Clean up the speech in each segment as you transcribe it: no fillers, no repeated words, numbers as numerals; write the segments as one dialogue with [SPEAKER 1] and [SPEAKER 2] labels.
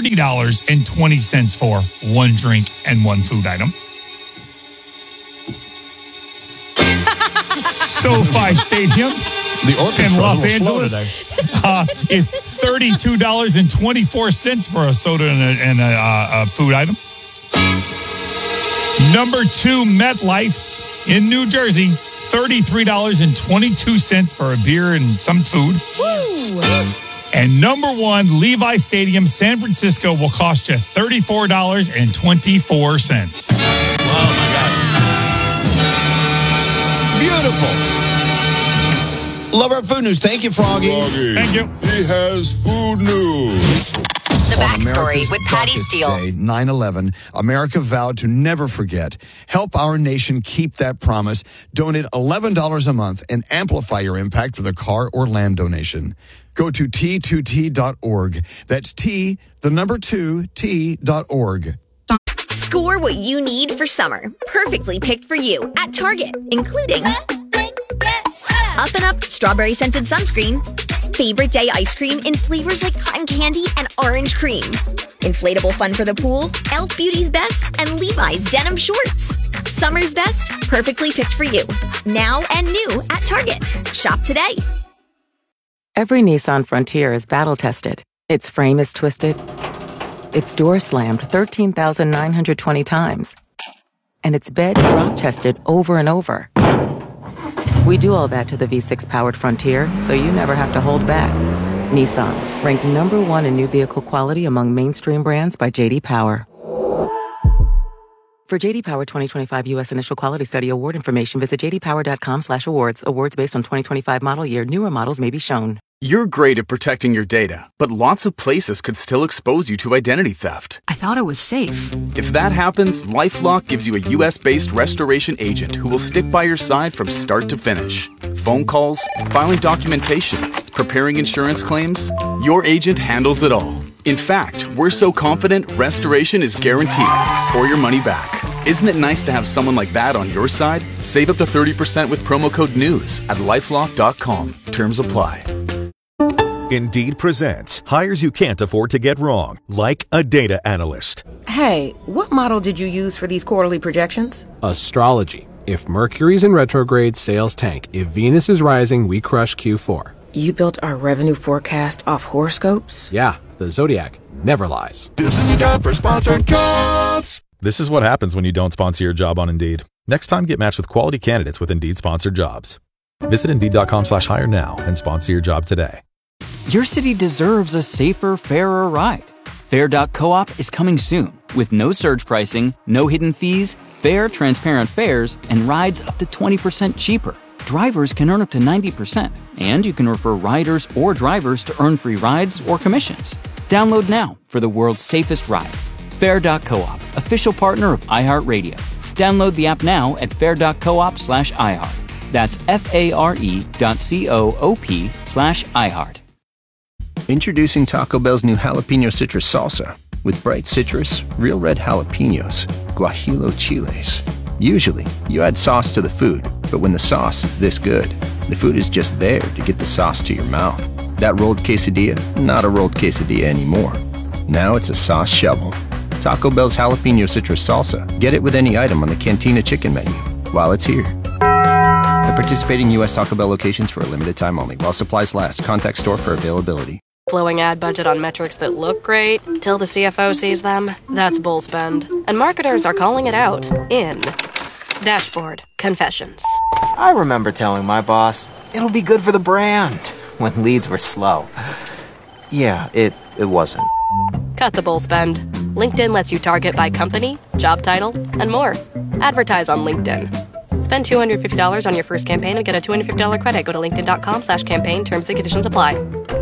[SPEAKER 1] $30.20 for one drink and one food item. SoFi Stadium
[SPEAKER 2] The orchestra
[SPEAKER 1] in Los
[SPEAKER 2] is a little slow
[SPEAKER 1] Angeles is $32.24 for a soda and a food item. Number 2, MetLife in New Jersey, $33.22 for a beer and some food.
[SPEAKER 3] Woo!
[SPEAKER 1] And number 1, Levi Stadium, San Francisco, will cost you $34.24.
[SPEAKER 2] Oh, my God. Beautiful. Love our food news. Thank you, Froggy.
[SPEAKER 1] Thank you.
[SPEAKER 4] He has food news.
[SPEAKER 5] The backstory with Patty Steele.
[SPEAKER 6] Day, 9/11, America vowed to never forget. Help our nation keep that promise. Donate $11 a month and amplify your impact with a car or land donation. Go to T2T.org. That's T2T.org.
[SPEAKER 5] Score what you need for summer. Perfectly picked for you at Target, including Up and Up strawberry scented sunscreen, favorite day ice cream in flavors like cotton candy and orange cream, inflatable fun for the pool, Elf Beauty's Best, and Levi's denim shorts. Summer's best, perfectly picked for you. Now and new at Target. Shop today.
[SPEAKER 7] Every Nissan Frontier is battle-tested. Its frame is twisted. Its door slammed 13,920 times. And its bed drop-tested over and over. We do all that to the V6-powered Frontier, so you never have to hold back. Nissan, ranked number 1 in new vehicle quality among mainstream brands by J.D. Power. For J.D. Power 2025 U.S. Initial Quality Study award information, visit jdpower.com/awards. Awards based on 2025 model year. Newer models may be shown.
[SPEAKER 8] You're great at protecting your data, but lots of places could still expose you to identity theft.
[SPEAKER 9] I thought it was safe.
[SPEAKER 8] If that happens, LifeLock gives you a U.S.-based restoration agent who will stick by your side from start to finish. Phone calls, filing documentation, preparing insurance claims, your agent handles it all. In fact, we're so confident restoration is guaranteed or your money back. Isn't it nice to have someone like that on your side? Save up to 30% with promo code NEWS at LifeLock.com. Terms apply.
[SPEAKER 10] Indeed presents hires you can't afford to get wrong, like a data analyst.
[SPEAKER 9] Hey, what model did you use for these quarterly projections?
[SPEAKER 11] Astrology. If Mercury's in retrograde, sales tank. If Venus is rising, we crush Q4.
[SPEAKER 9] You built our revenue forecast off horoscopes?
[SPEAKER 11] Yeah, the Zodiac never lies.
[SPEAKER 4] This is the time for sponsored jobs.
[SPEAKER 10] This is what happens when you don't sponsor your job on Indeed. Next time, get matched with quality candidates with Indeed sponsored jobs. Visit Indeed.com/hire now and sponsor your job today.
[SPEAKER 12] Your city deserves a safer, fairer ride. Fair.coop is coming soon with no surge pricing, no hidden fees, fair, transparent fares, and rides up to 20% cheaper. Drivers can earn up to 90%, and you can refer riders or drivers to earn free rides or commissions. Download now for the world's safest ride. Fair.coop, official partner of iHeartRadio. Download the app now at fair.coop/iHeart. That's FARE.coop/iHeart.
[SPEAKER 13] Introducing Taco Bell's new jalapeno citrus salsa with bright citrus, real red jalapenos, guajillo chiles. Usually, you add sauce to the food, but when the sauce is this good, the food is just there to get the sauce to your mouth. That rolled quesadilla, not a rolled quesadilla anymore. Now it's a sauce shovel. Taco Bell's jalapeno citrus salsa. Get it with any item on the Cantina chicken menu while it's here. At participating U.S. Taco Bell locations for a limited time only. While supplies last. Contact store for availability.
[SPEAKER 14] Blowing ad budget on metrics that look great till the CFO sees them? That's bull spend. And marketers are calling it out in Dashboard Confessions.
[SPEAKER 15] I remember telling my boss, it'll be good for the brand, when leads were slow. Yeah, it wasn't.
[SPEAKER 14] Cut the bull spend. LinkedIn lets you target by company, job title, and more. Advertise on LinkedIn. Spend $250 on your first campaign and get a $250 credit. Go to linkedin.com/campaign. Terms and conditions apply.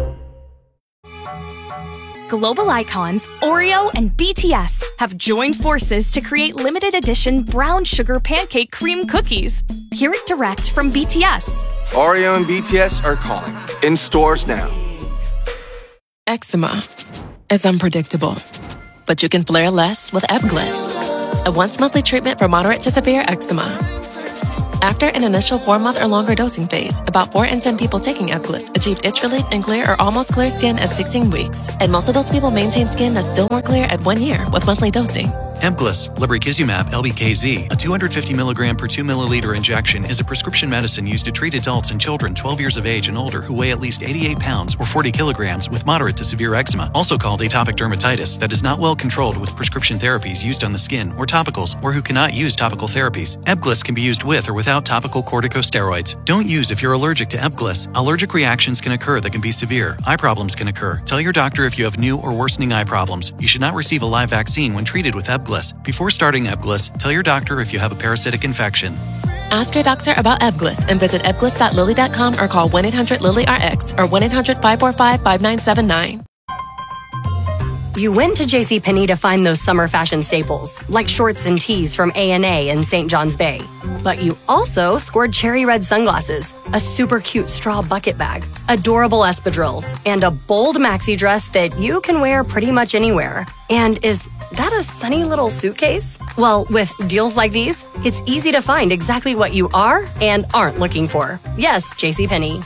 [SPEAKER 16] Global icons Oreo and BTS have joined forces to create limited edition brown sugar pancake cream cookies. Hear it direct from BTS.
[SPEAKER 17] Oreo and BTS are calling. In stores now.
[SPEAKER 18] Eczema is unpredictable, but you can flare less with Ebglyss, a once-monthly treatment for moderate to severe eczema. After an initial 4-month or longer dosing phase, about 4 in 10 people taking Ebglyss achieved itch relief and clear or almost clear skin at 16 weeks. And most of those people maintain skin that's still more clear at 1 year with monthly dosing.
[SPEAKER 3] Ebglyss, lebrikizumab LBKZ, a 250 milligram per 2 milliliter injection, is a prescription medicine used to treat adults and children 12 years of age and older who weigh at least 88 pounds or 40 kilograms with moderate to severe eczema, also called atopic dermatitis, that is not well controlled with prescription therapies used on the skin or topicals, or who cannot use topical therapies. Ebglyss can be used with or without topical corticosteroids. Don't use if you're allergic to Ebglyss. Allergic reactions can occur that can be severe. Eye problems can occur. Tell your doctor if you have new or worsening eye problems. You should not receive a live vaccine when treated with Ebglyss. Before starting Ebglyss, tell your doctor if you have a parasitic infection.
[SPEAKER 18] Ask your doctor about Ebglyss and visit ebglyss.lilly.com or call 1-800-LILY-RX or 1-800-545-5979.
[SPEAKER 14] You went to JCPenney to find those summer fashion staples, like shorts and tees from A&A and St. John's Bay. But you also scored cherry red sunglasses, a super cute straw bucket bag, adorable espadrilles, and a bold maxi dress that you can wear pretty much anywhere. And is that a sunny little suitcase? Well, with deals like these, it's easy to find exactly what you are and aren't looking for. Yes, JCPenney.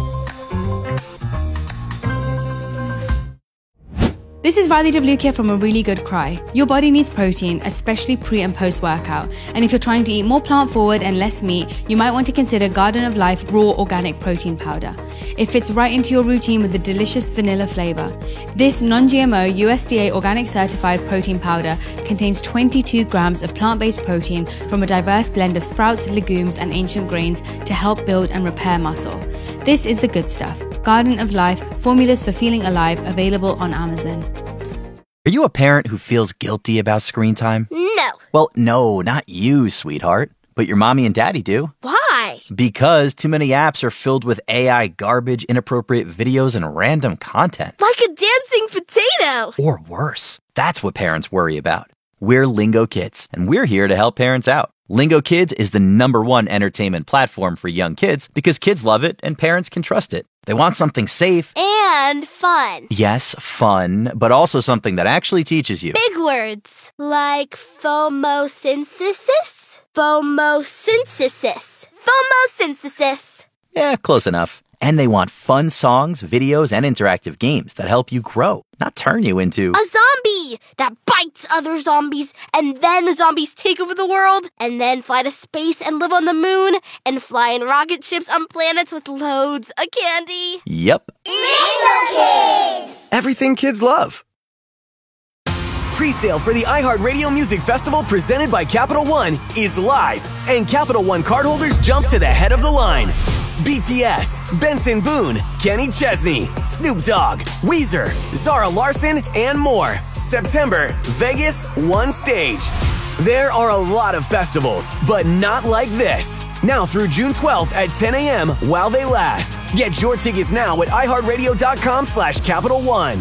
[SPEAKER 19] This is Radhi Devlukia from A Really Good Cry. Your body needs protein, especially pre and post workout. And if you're trying to eat more plant forward and less meat, you might want to consider Garden of Life Raw Organic Protein Powder. It fits right into your routine with the delicious vanilla flavor. This non-GMO USDA organic certified protein powder contains 22 grams of plant-based protein from a diverse blend of sprouts, legumes, and ancient grains to help build and repair muscle. This is the good stuff. Garden of Life, formulas for feeling alive, available on Amazon.
[SPEAKER 12] Are you a parent who feels guilty about screen time?
[SPEAKER 20] No.
[SPEAKER 12] Well, no, not you, sweetheart. But your mommy and daddy do.
[SPEAKER 20] Why?
[SPEAKER 12] Because too many apps are filled with AI garbage, inappropriate videos, and random content.
[SPEAKER 20] Like a dancing potato.
[SPEAKER 12] Or worse. That's what parents worry about. We're Lingo Kids, and we're here to help parents out. Lingo Kids is the #1 entertainment platform for young kids because kids love it and parents can trust it. They want something safe.
[SPEAKER 20] And fun.
[SPEAKER 12] Yes, fun, but also something that actually teaches you.
[SPEAKER 20] Big words. Like phomosynthesis? Phomosynthesis. Phomosynthesis.
[SPEAKER 12] Yeah, close enough. And they want fun songs, videos, and interactive games that help you grow, not turn you into
[SPEAKER 20] a zombie that bites other zombies, and then the zombies take over the world, and then fly to space and live on the moon, and fly in rocket ships on planets with loads of candy.
[SPEAKER 12] Yep.
[SPEAKER 20] Lingo Kids!
[SPEAKER 21] Everything kids love. Pre-sale for the iHeartRadio Music Festival presented by Capital One is live, and Capital One cardholders jump to the head of the line. BTS, Benson Boone, Kenny Chesney, Snoop Dogg, Weezer, Zara Larsson, and more. September, Vegas, one stage. There are a lot of festivals, but not like this. Now through June 12th at 10 a.m. while they last. Get your tickets now at iHeartRadio.com/Capital One.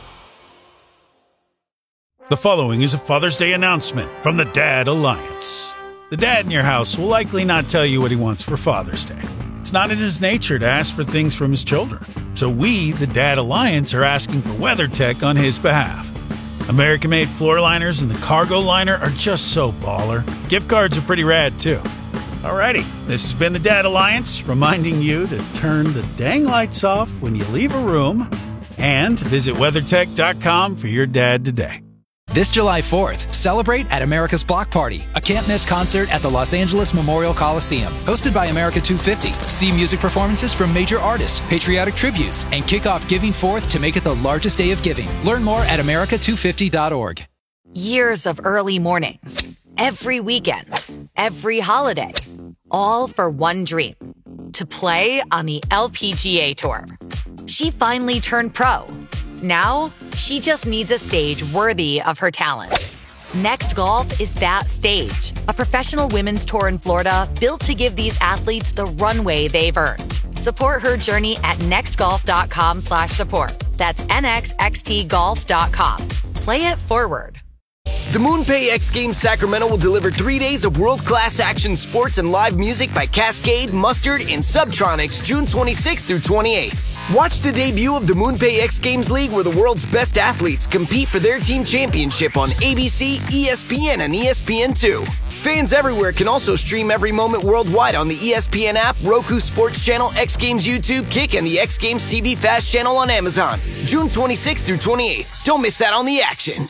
[SPEAKER 22] The following is a Father's Day announcement from the Dad Alliance. The dad in your house will likely not tell you what he wants for Father's Day. It's not in his nature to ask for things from his children. So we, the Dad Alliance, are asking for WeatherTech on his behalf. American-made floor liners and the cargo liner are just so baller. Gift cards are pretty rad, too. Alrighty, this has been the Dad Alliance, reminding you to turn the dang lights off when you leave a room and visit WeatherTech.com for your dad today.
[SPEAKER 23] This July 4th, celebrate at America's Block Party, a can't-miss concert at the Los Angeles Memorial Coliseum. Hosted by America 250, see music performances from major artists, patriotic tributes, and kick off Giving Forth to make it the largest day of giving. Learn more at america250.org.
[SPEAKER 24] Years of early mornings, every weekend, every holiday, all for one dream, to play on the LPGA Tour. She finally turned pro. Now, she just needs a stage worthy of her talent. Next Golf is that stage, a professional women's tour in Florida built to give these athletes the runway they've earned. Support her journey at nextgolf.com/support. That's nxxtgolf.com. Play it forward.
[SPEAKER 21] The MoonPay X Games Sacramento will deliver 3 days of world-class action sports and live music by Cascade, Mustard, and Subtronics June 26th through 28th. Watch the debut of the MoonPay X Games League, where the world's best athletes compete for their team championship on ABC, ESPN, and ESPN2. Fans everywhere can also stream every moment worldwide on the ESPN app, Roku Sports Channel, X Games YouTube, Kick, and the X Games TV Fast channel on Amazon. June 26th through 28th. Don't miss out on the action.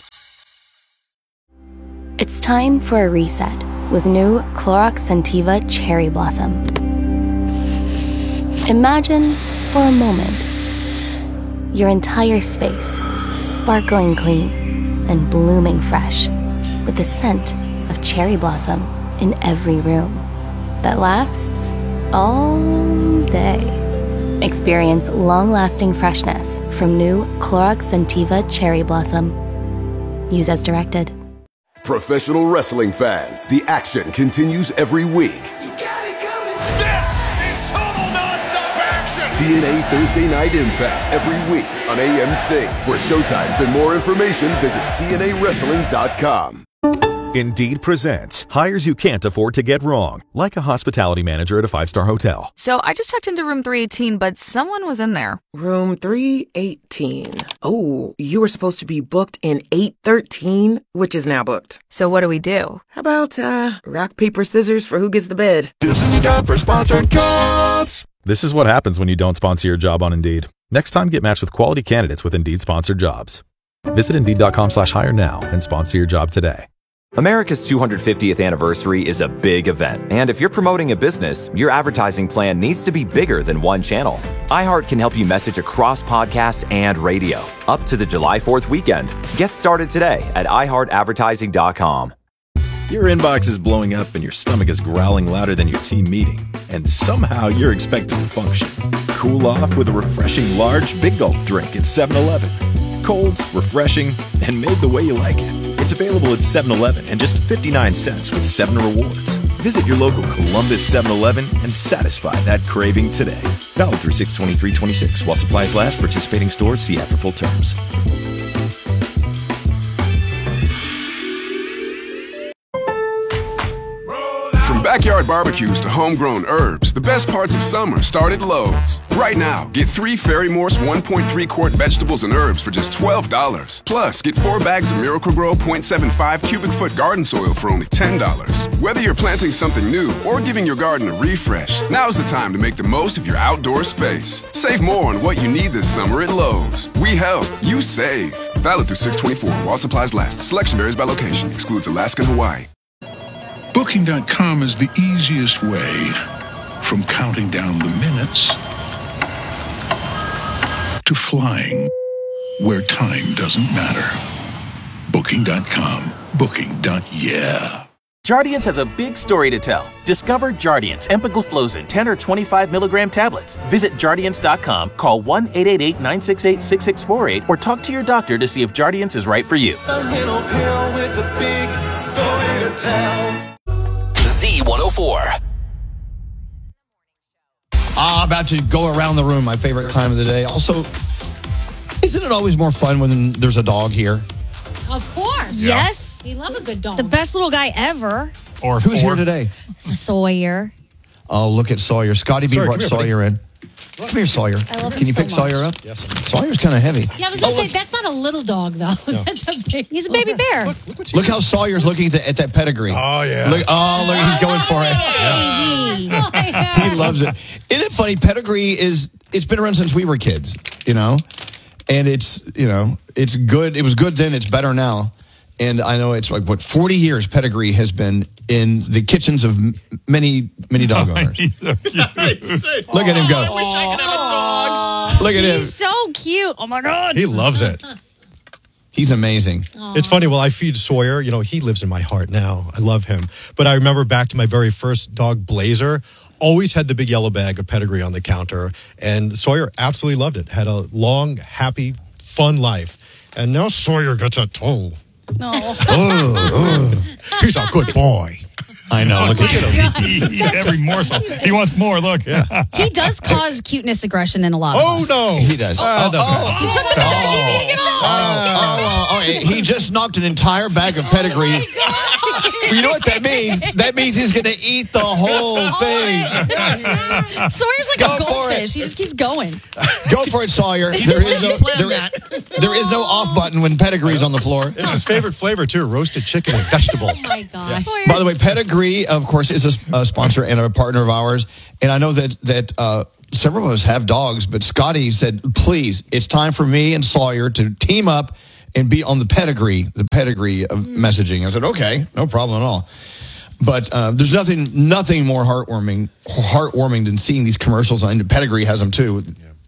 [SPEAKER 1] It's time for a reset with new Clorox Scentiva Cherry Blossom. Imagine, for a moment, your entire space sparkling clean and blooming fresh with the scent of cherry blossom in every room that lasts all day. Experience long-lasting freshness from new Clorox Scentiva Cherry Blossom. Use as directed.
[SPEAKER 4] Professional wrestling fans, the action continues every week. TNA Thursday Night Impact every week on AMC. For showtimes and more information, visit TNAWrestling.com.
[SPEAKER 10] Indeed presents hires you can't afford to get wrong, like a hospitality manager at a 5-star hotel.
[SPEAKER 2] So I just checked into room 318, but someone was in there.
[SPEAKER 9] Room 318. Oh, you were supposed to be booked in 813, which is now booked.
[SPEAKER 2] So what do we do?
[SPEAKER 9] How about rock, paper, scissors for who gets the bed?
[SPEAKER 4] This is time for Sponsored Jobs.
[SPEAKER 10] This is what happens when you don't sponsor your job on Indeed. Next time, get matched with quality candidates with Indeed-sponsored jobs. Visit Indeed.com/hire now and sponsor your job today.
[SPEAKER 5] America's 250th anniversary is a big event, and if you're promoting a business, your advertising plan needs to be bigger than one channel. iHeart can help you message across podcasts and radio, up to the July 4th weekend. Get started today at iHeartAdvertising.com.
[SPEAKER 10] Your inbox is blowing up and your stomach is growling louder than your team meeting, and somehow you're expected to function. Cool off with a refreshing large Big Gulp drink at 7-Eleven. Cold, refreshing, and made the way you like it. It's available at 7-Eleven and just 59 cents with 7 rewards. Visit your local Columbus 7-Eleven and satisfy that craving today. Valid through 6/23/26. While supplies last, participating stores see ad for full terms.
[SPEAKER 6] From backyard barbecues to homegrown herbs, the best parts of summer start at Lowe's. Right now, get 3 Ferry-Morse 1.3 quart vegetables and herbs for just $12. Plus, get 4 bags of Miracle-Gro 0.75 cubic foot garden soil for only $10. Whether you're planting something new or giving your garden a refresh, now's the time to make the most of your outdoor space. Save more on what you need this summer at Lowe's. We help, you save. Valid through 6/24 while supplies last. Selection varies by location. Excludes Alaska and Hawaii.
[SPEAKER 25] Booking.com is the easiest way from counting down the minutes to flying where time doesn't matter. Booking.com. Booking.yeah.
[SPEAKER 26] Jardiance has a big story to tell. Discover Jardiance empagliflozin 10 or 25 milligram tablets. Visit Jardiance.com, call 1-888-968-6648, or talk to your doctor to see if Jardiance is right for you.
[SPEAKER 27] A little pill with a big story to tell.
[SPEAKER 28] Z104.
[SPEAKER 29] About to go around the room, my favorite time of the day. Also, isn't it always more fun when there's a dog here?
[SPEAKER 30] Of course.
[SPEAKER 29] Yeah.
[SPEAKER 30] Yes. We love a good dog. The best little guy ever.
[SPEAKER 29] Or who's here today?
[SPEAKER 30] Sawyer.
[SPEAKER 29] Oh, look at Sawyer. Scotty B brought Sawyer in. Come here, Sawyer.
[SPEAKER 30] I love him
[SPEAKER 29] Can you
[SPEAKER 30] so
[SPEAKER 29] pick Sawyer
[SPEAKER 30] much.
[SPEAKER 29] up? Yes. Sawyer's kind of heavy.
[SPEAKER 30] Yeah, I was going to say, that's not a little dog, though.
[SPEAKER 29] No.
[SPEAKER 30] That's a big, he's a baby bear.
[SPEAKER 29] Look how Sawyer's looking at that pedigree.
[SPEAKER 4] Oh, yeah.
[SPEAKER 29] Look, he's going for it. He loves it. Isn't it funny? Pedigree it's been around since we were kids, and it's good. It was good then. It's better now. And I know it's like, 40 years Pedigree has been in the kitchens of many, many dog owners. Look at him go.
[SPEAKER 30] I wish I could have a dog.
[SPEAKER 29] Look at him.
[SPEAKER 30] He's so cute. Oh, my God.
[SPEAKER 31] He loves it.
[SPEAKER 29] He's amazing.
[SPEAKER 31] It's funny. Well, I feed Sawyer. He lives in my heart now. I love him. But I remember back to my very first dog, Blazer. Always had the big yellow bag of Pedigree on the counter. And Sawyer absolutely loved it. Had a long, happy, fun life. And now Sawyer gets a toll.
[SPEAKER 30] No.
[SPEAKER 31] He's a good boy.
[SPEAKER 29] I know. Look at him.
[SPEAKER 31] He eats every morsel. He wants more. Look. Yeah.
[SPEAKER 30] He does cause cuteness aggression in a lot of us.
[SPEAKER 31] No.
[SPEAKER 29] He does.
[SPEAKER 30] He took the bag. He's eating it all.
[SPEAKER 29] He just knocked an entire bag of Pedigree Well, you know what that means? That means he's going to eat the whole thing.
[SPEAKER 30] Sawyer's like
[SPEAKER 29] Go
[SPEAKER 30] a
[SPEAKER 29] for
[SPEAKER 30] goldfish. He just keeps going.
[SPEAKER 29] Go for it, Sawyer. There is no off button when Pedigree's on the floor.
[SPEAKER 31] It's his favorite flavor, too, roasted chicken and vegetable.
[SPEAKER 30] Oh, my gosh.
[SPEAKER 29] By the way, Pedigree, of course, is a sponsor and a partner of ours. And I know that several of us have dogs, but Scotty said, please, it's time for me and Sawyer to team up and be on the pedigree of messaging. I said, okay, no problem at all. But there's nothing more heartwarming than seeing these commercials. And Pedigree has them too.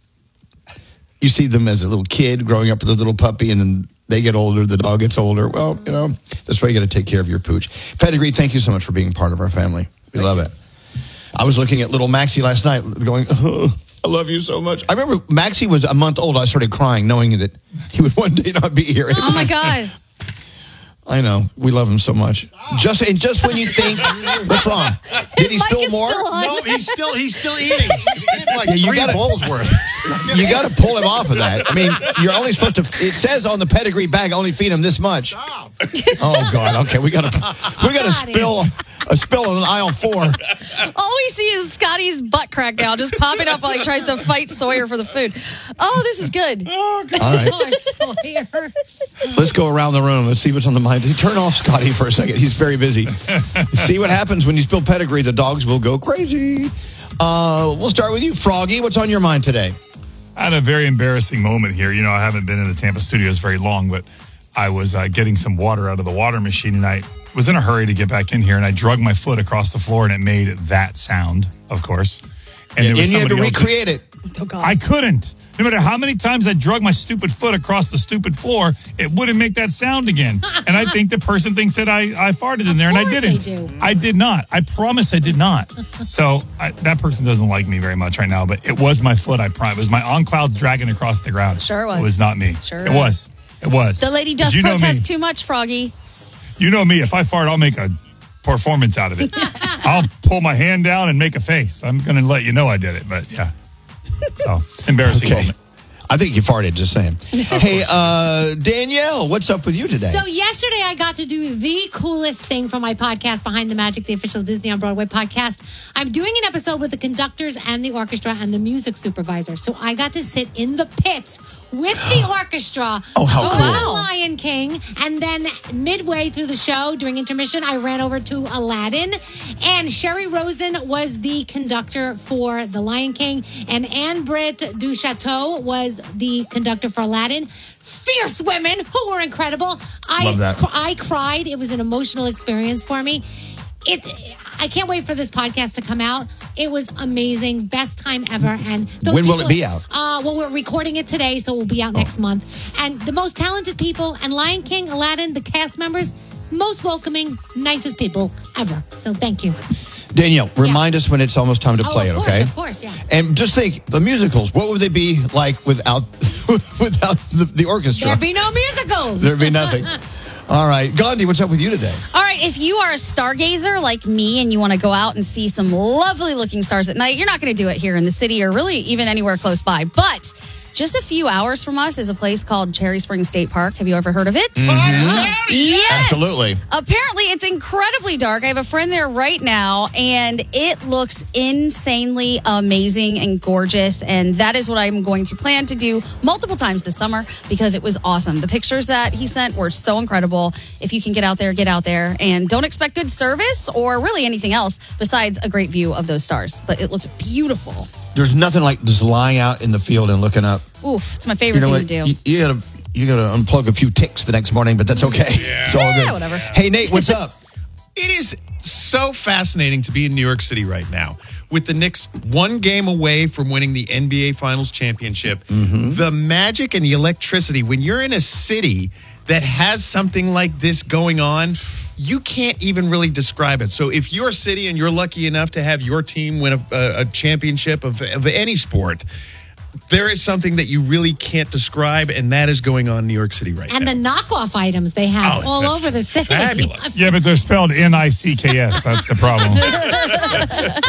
[SPEAKER 29] You see them as a little kid growing up with a little puppy, and then they get older, the dog gets older. Well, that's why you got to take care of your pooch. Pedigree, thank you so much for being part of our family. We love it. I was looking at little Maxie last night going, oh, I love you so much. I remember Maxie was a month old. I started crying knowing that he would one day not be here.
[SPEAKER 30] Oh, my God.
[SPEAKER 29] I know. We love him so much. Just when you think, what's wrong? Did he spill more?
[SPEAKER 3] No, he's still eating. He's eating like
[SPEAKER 29] you
[SPEAKER 3] 3 bowls worth.
[SPEAKER 29] You got to pull him off of that. I mean, you're only supposed to. It says on the Pedigree bag, only feed him this much.
[SPEAKER 3] Stop.
[SPEAKER 29] Oh God. Okay, we got to spill on aisle 4.
[SPEAKER 30] All we see is Scotty's butt crack now, just popping up while he tries to fight Sawyer for the food. Oh, this is good.
[SPEAKER 29] All right.
[SPEAKER 30] Poor Sawyer.
[SPEAKER 29] Let's go around the room. Let's see what's on the mind. Turn off Scotty for a second. He's very busy. See what happens when you spill Pedigree. The dogs will go crazy. We'll start with you, Froggy. What's on your mind today?
[SPEAKER 7] I had a very embarrassing moment here. I haven't been in the Tampa studios very long, but I was getting some water out of the water machine, and I was in a hurry to get back in here, and I drug my foot across the floor, and it made that sound, of course. And
[SPEAKER 29] you had to recreate it.
[SPEAKER 30] Oh, God.
[SPEAKER 7] I couldn't. No matter how many times I drug my stupid foot across the stupid floor, it wouldn't make that sound again. And I think the person thinks that I farted in there, and I didn't.
[SPEAKER 30] They do.
[SPEAKER 7] I did not. I promise I did not. So that person doesn't like me very much right now, but it was my foot, I promise. It was my on cloud dragging across the ground.
[SPEAKER 30] Sure it was.
[SPEAKER 7] It was not me.
[SPEAKER 30] Sure
[SPEAKER 7] it was. It was.
[SPEAKER 30] The lady does protest too much, Froggy.
[SPEAKER 7] You know me. If I fart, I'll make a performance out of it. I'll pull my hand down and make a face. I'm going to let you know I did it, but yeah. So, embarrassing moment.
[SPEAKER 29] I think you farted, just saying. Hey, Danielle, what's up with you today?
[SPEAKER 8] So yesterday I got to do the coolest thing for my podcast, Behind the Magic, the official Disney on Broadway podcast. I'm doing an episode with the conductors and the orchestra and the music supervisor. So I got to sit in the pit with the orchestra.
[SPEAKER 29] Oh, how cool.
[SPEAKER 8] The Lion King. And then midway through the show, during intermission, I ran over to Aladdin. And Sherry Rosen was the conductor for The Lion King. And Anne-Britt du Chateau was the conductor for Aladdin. Fierce women who were incredible.
[SPEAKER 29] Love that.
[SPEAKER 8] I cried. It was an emotional experience for me. I can't wait for this podcast to come out. It was amazing. Best time ever. And
[SPEAKER 29] when will it be out?
[SPEAKER 8] Well, we're recording it today, so it will be out next month. And the most talented people, and Lion King, Aladdin, the cast members, most welcoming, nicest people ever. So thank you.
[SPEAKER 29] Danielle, remind us when it's almost time to play it, okay?
[SPEAKER 8] Of course, yeah.
[SPEAKER 29] And just think, the musicals, what would they be like without the orchestra?
[SPEAKER 8] There'd be no musicals.
[SPEAKER 29] There'd be nothing. All right. Gandhi, what's up with you today?
[SPEAKER 30] All right, if you are a stargazer like me and you want to go out and see some lovely looking stars at night, you're not going to do it here in the city or really even anywhere close by. But just a few hours from us is a place called Cherry Springs State Park. Have you ever heard of it?
[SPEAKER 29] Mm-hmm.
[SPEAKER 30] Yes.
[SPEAKER 29] Absolutely.
[SPEAKER 30] Apparently, it's incredibly dark. I have a friend there right now, and it looks insanely amazing and gorgeous. And that is what I'm going to plan to do multiple times this summer because it was awesome. The pictures that he sent were so incredible. If you can get out there. And don't expect good service or really anything else besides a great view of those stars. But it looked beautiful.
[SPEAKER 29] There's nothing like just lying out in the field and looking up.
[SPEAKER 30] Oof, it's my favorite thing to do.
[SPEAKER 29] You gotta unplug a few ticks the next morning, but that's okay.
[SPEAKER 3] Yeah.
[SPEAKER 29] It's all good.
[SPEAKER 30] Whatever.
[SPEAKER 29] Hey, Nate, what's up?
[SPEAKER 3] It is so fascinating to be in New York City right now with the Knicks one game away from winning the NBA Finals championship.
[SPEAKER 29] Mm-hmm.
[SPEAKER 3] The magic and the electricity when you're in a city that has something like this going on, you can't even really describe it. So if you're a city and you're lucky enough to have your team win a championship of any sport, there is something that you really can't describe, and that is going on in New York City right now.
[SPEAKER 8] And the knockoff items they have all over the city.
[SPEAKER 3] Fabulous.
[SPEAKER 7] Yeah, but they're spelled Nicks. That's the problem.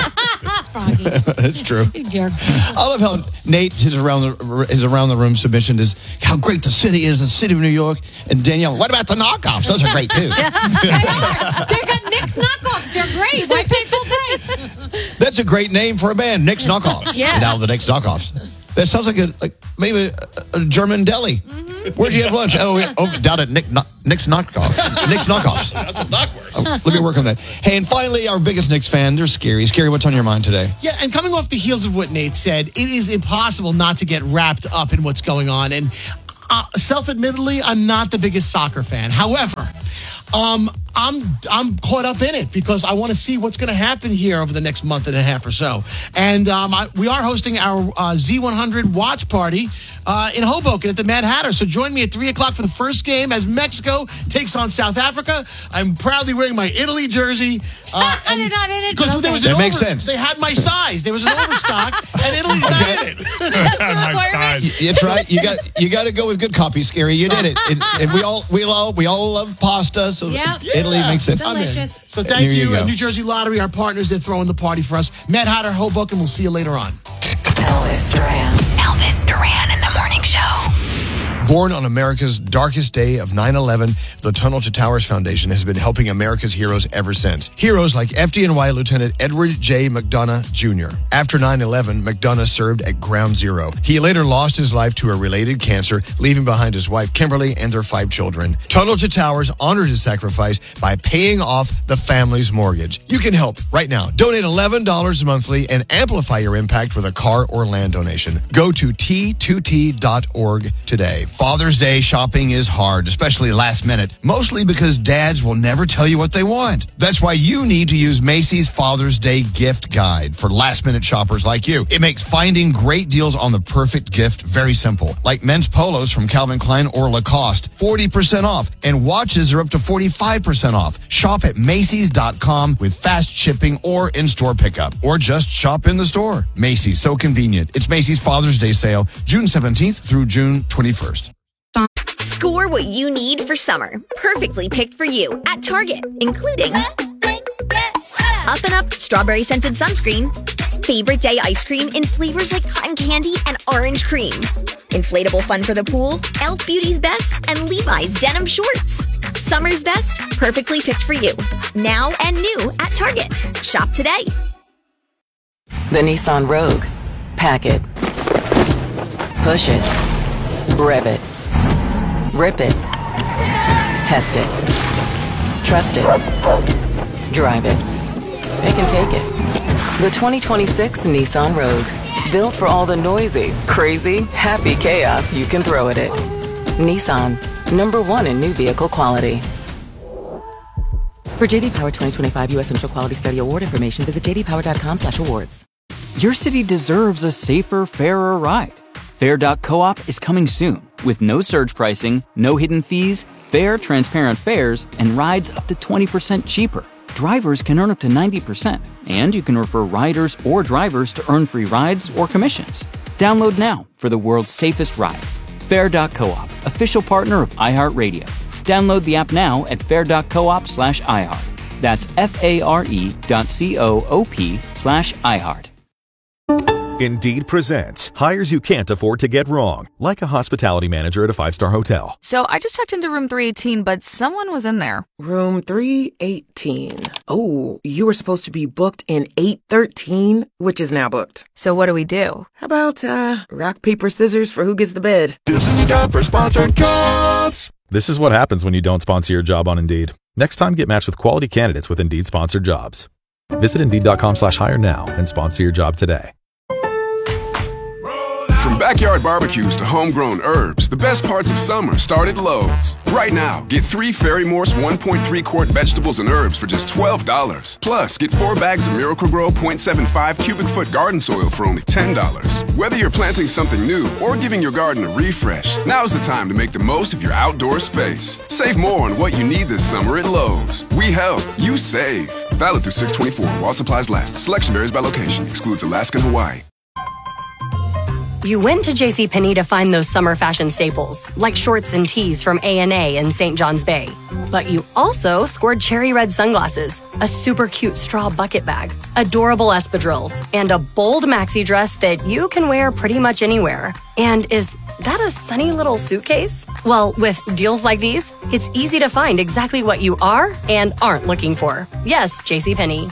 [SPEAKER 8] Froggy.
[SPEAKER 29] It's true.
[SPEAKER 8] You jerk.
[SPEAKER 29] I love how Nate's around the room submission is how great the city is, the city of New York. And Danielle, what about the knockoffs? Those are great too.
[SPEAKER 8] They got Nick's knockoffs. They're great. Why pay full price?
[SPEAKER 29] That's a great name for a band, Nick's Knockoffs.
[SPEAKER 8] Yeah.
[SPEAKER 29] Now the Nick's Knockoffs. That sounds like maybe a German deli. Where'd you have lunch? Down at Nick's Knockoffs. Nick's Knockoffs.
[SPEAKER 3] That's a knock word.
[SPEAKER 29] Let me work on that. Hey, and finally, our biggest Knicks fan, they're Scary. Scary, what's on your mind today?
[SPEAKER 11] Yeah, and coming off the heels of what Nate said, it is impossible not to get wrapped up in what's going on. And self-admittedly, I'm not the biggest soccer fan. However, I'm caught up in it because I want to see what's going to happen here over the next month and a half or so. And we are hosting our Z100 watch party in Hoboken at the Mad Hatter. So join me at 3 o'clock for the first game as Mexico takes on South Africa. I'm proudly wearing my Italy jersey.
[SPEAKER 8] And they're not in it.
[SPEAKER 11] Because there was
[SPEAKER 29] that makes sense.
[SPEAKER 11] They had my size. There was an overstock, and Italy's not in it.
[SPEAKER 29] That's right. You got to go with good copy, Scary. You did it. And we all love pasta, so Italy makes sense.
[SPEAKER 8] Delicious.
[SPEAKER 11] So thank you,
[SPEAKER 29] go.
[SPEAKER 11] New Jersey Lottery, our partners. They're throwing the party for us. Mad Hatter, Hoboken. We'll see you later on.
[SPEAKER 28] Elvis Duran. Elvis Duran in the morning show.
[SPEAKER 29] Born on America's darkest day of 9/11, the Tunnel to Towers Foundation has been helping America's heroes ever since. Heroes like FDNY Lieutenant Edward J. McDonough Jr. After 9/11, McDonough served at Ground Zero. He later lost his life to a related cancer, leaving behind his wife Kimberly and their 5 children. Tunnel to Towers honored his sacrifice by paying off the family's mortgage. You can help right now. Donate $11 monthly and amplify your impact with a car or land donation. Go to T2T.org today. Father's Day shopping is hard, especially last minute, mostly because dads will never tell you what they want. That's why you need to use Macy's Father's Day gift guide for last minute shoppers like you. It makes finding great deals on the perfect gift very simple, like men's polos from Calvin Klein or Lacoste, 40% off, and watches are up to 45% off. Shop at Macy's.com with fast shipping or in-store pickup, or just shop in the store. Macy's, so convenient. It's Macy's Father's Day sale, June 17th through June 21st.
[SPEAKER 12] Score what you need for summer. Perfectly picked for you at Target, including Up and Up strawberry scented sunscreen, favorite day ice cream in flavors like cotton candy and orange cream, inflatable fun for the pool, Elf Beauty's Best, and Levi's denim shorts. Summer's best, perfectly picked for you. Now and new at Target. Shop today.
[SPEAKER 13] The Nissan Rogue. Pack it. Push it. Rev it. Rip it. Test it. Trust it. Drive it. It can take it. The 2026 Nissan Rogue. Built for all the noisy, crazy, happy chaos you can throw at it. Nissan. #1 in new vehicle quality. For JD Power 2025 U.S. Initial Quality Study Award information, visit jdpower.com/awards.
[SPEAKER 14] Your city deserves a safer, fairer ride. Fair.coop is coming soon with no surge pricing, no hidden fees, fair, transparent fares, and rides up to 20% cheaper. Drivers can earn up to 90%, and you can refer riders or drivers to earn free rides or commissions. Download now for the world's safest ride. Fair.coop, official partner of iHeartRadio. Download the app now at fair.coop/iHeart. That's FARE.coop/iHeart.
[SPEAKER 15] Indeed presents hires you can't afford to get wrong, like a hospitality manager at a 5-star hotel.
[SPEAKER 2] So I just checked into room 318, but someone was in there.
[SPEAKER 9] Room 318. Oh, you were supposed to be booked in 813, which is now booked.
[SPEAKER 2] So what do we do?
[SPEAKER 9] How about rock, paper, scissors for who gets the bed?
[SPEAKER 15] This is a job for sponsored jobs. This is what happens when you don't sponsor your job on Indeed. Next time, get matched with quality candidates with Indeed sponsored jobs. Visit Indeed.com/hire now and sponsor your job today.
[SPEAKER 6] From backyard barbecues to homegrown herbs, the best parts of summer start at Lowe's. Right now, get 3 Ferry Morse 1.3 quart vegetables and herbs for just $12. Plus, get 4 bags of Miracle-Gro 0.75 cubic foot garden soil for only $10. Whether you're planting something new or giving your garden a refresh, now's the time to make the most of your outdoor space. Save more on what you need this summer at Lowe's. We help, you save. Valid through 6/24 while supplies last. Selection varies by location. Excludes Alaska and Hawaii.
[SPEAKER 16] You went to JCPenney to find those summer fashion staples, like shorts and tees from A&A and St. John's Bay. But you also scored cherry red sunglasses, a super cute straw bucket bag, adorable espadrilles, and a bold maxi dress that you can wear pretty much anywhere. And is that a sunny little suitcase? Well, with deals like these, it's easy to find exactly what you are and aren't looking for. Yes, JCPenney.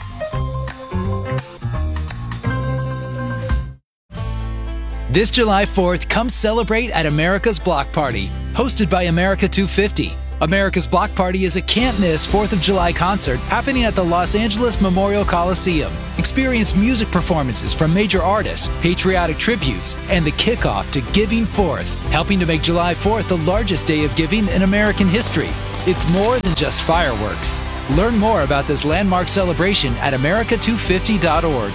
[SPEAKER 1] This July 4th, come celebrate at America's Block Party, hosted by America 250. America's Block Party is a can't-miss 4th of July concert happening at the Los Angeles Memorial Coliseum. Experience music performances from major artists, patriotic tributes, and the kickoff to Giving Forth, helping to make July 4th the largest day of giving in American history. It's more than just fireworks. Learn more about this landmark celebration at america250.org.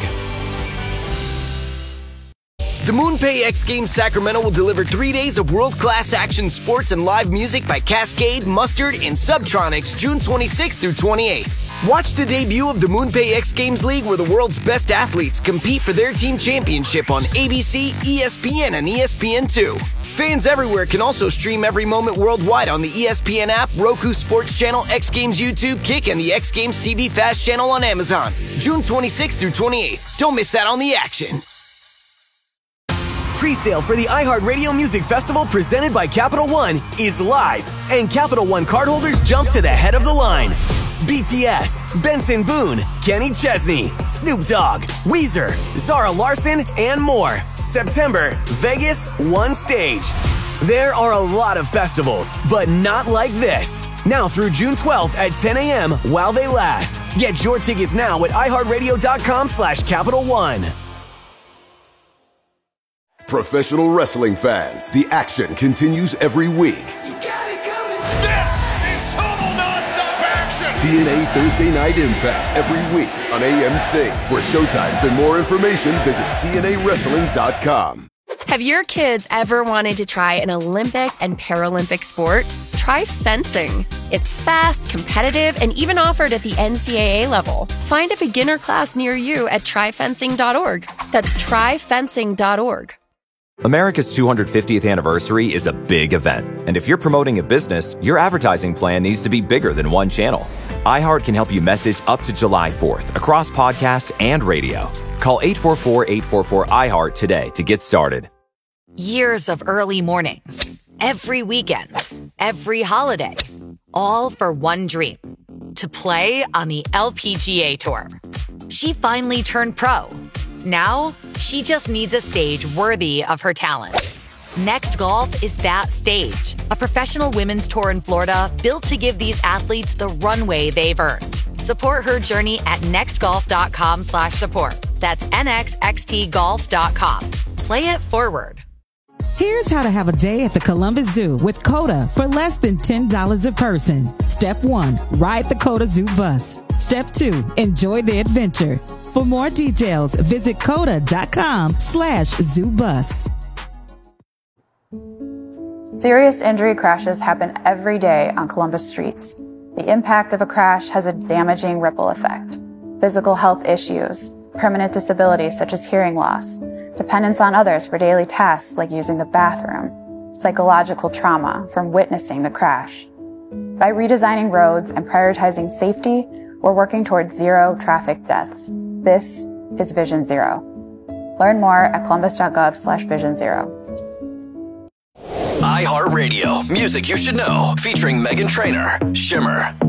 [SPEAKER 5] The MoonPay X Games Sacramento will deliver 3 days of world-class action sports and live music by Cascade, Mustard, and Subtronics June 26th through 28th. Watch the debut of the MoonPay X Games League where the world's best athletes compete for their team championship on ABC, ESPN, and ESPN2. Fans everywhere can also stream every moment worldwide on the ESPN app, Roku Sports Channel, X Games YouTube, Kick, and the X Games TV Fast channel on Amazon. June 26th through 28th. Don't miss out on the action. Pre-sale for the iHeartRadio Music Festival presented by Capital One is live, and Capital One cardholders jump to the head of the line. BTS, Benson Boone, Kenny Chesney, Snoop Dogg, Weezer, Zara Larsson, and more. September, Vegas, one stage. There are a lot of festivals, but not like this. Now through June 12th at 10 a.m. while they last. Get your tickets now at iHeartRadio.com/Capital One.
[SPEAKER 4] Professional wrestling fans, the action continues every week.
[SPEAKER 27] This is total nonstop action.
[SPEAKER 4] TNA Thursday Night Impact every week on AMC. For showtimes and more information, visit TNAWrestling.com.
[SPEAKER 10] Have your kids ever wanted to try an Olympic and Paralympic sport? Try fencing. It's fast, competitive, and even offered at the NCAA level. Find a beginner class near you at tryfencing.org. That's tryfencing.org.
[SPEAKER 17] America's 250th anniversary is a big event, and if you're promoting a business, your advertising plan needs to be bigger than one channel. iHeart can help you message up to July 4th across podcast and radio. Call 844-844-iHeart today to get started.
[SPEAKER 28] Years of early mornings, every weekend, every holiday, all for one dream, to play on the LPGA Tour. She finally turned pro. Now, she just needs a stage worthy of her talent. Next Golf is that stage, a professional women's tour in Florida built to give these athletes the runway they've earned. Support her journey at nextgolf.com/support. That's nxxtgolf.com. Play it forward.
[SPEAKER 18] Here's how to have a day at the Columbus Zoo with COTA for less than $10 a person. Step 1, ride the COTA Zoo bus. Step 2, enjoy the adventure. For more details, visit COTA.com/ZooBus.
[SPEAKER 19] Serious injury crashes happen every day on Columbus streets. The impact of a crash has a damaging ripple effect. Physical health issues, permanent disabilities such as hearing loss, dependence on others for daily tasks like using the bathroom, psychological trauma from witnessing the crash. By redesigning roads and prioritizing safety, we're working towards zero traffic deaths. This is Vision Zero. Learn more at columbus.gov/Vision Zero.
[SPEAKER 5] iHeartRadio, music you should know, featuring Meghan Trainor, Shimmer.